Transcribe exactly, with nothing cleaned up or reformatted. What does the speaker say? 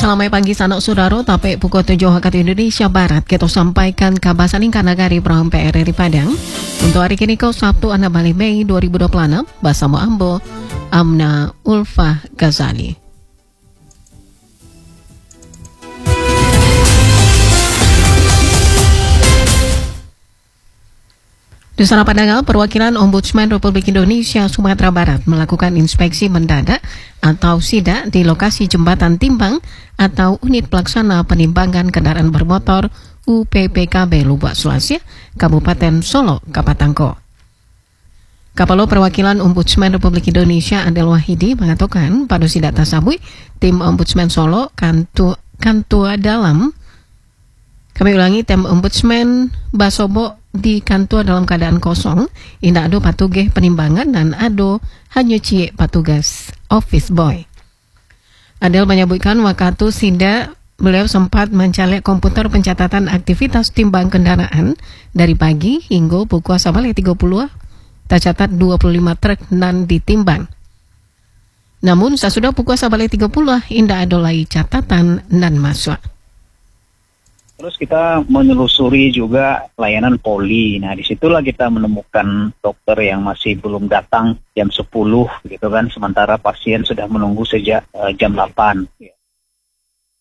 selamat pagi sanak saudara, tapi pukul tujuh waktu Indonesia Barat kita sampaikan kabar salingkan nagari Perang P R R I Padang. Untuk hari kini kau Sabtu enam Mei dua ribu dua puluh enam bersama Ambo Amna Ulfa Ghazali. Di sana Padang, perwakilan Ombudsman Republik Indonesia Sumatera Barat melakukan inspeksi mendadak atau sidak di lokasi jembatan timbang atau unit pelaksana penimbangan kendaraan bermotor U P P K B Lubuk Selasih, Kabupaten Solo, Kapatangko. Kapalo perwakilan Ombudsman Republik Indonesia Adel Wahidi mengatakan pada sidak tersebut tim Ombudsman Solo kantu kantua dalam kami ulangi tim Ombudsman Basobo di kantor dalam keadaan kosong, indah ado patugas penimbangan dan ado hanya cie patugas office boy. Adel menyebutkan waktu sidak beliau sempat mencalek komputer pencatatan aktivitas timbang kendaraan dari pagi hingga pukul sabale tiga puluh tercatat dua puluh lima truk dan ditimbang. Namun sesudah pukul sabale tiga puluh indah ado lagi catatan dan masuk. Terus kita menelusuri juga layanan poli. Nah, disitulah kita menemukan dokter yang masih belum datang jam sepuluh gitu kan. Sementara pasien sudah menunggu sejak uh, jam delapan.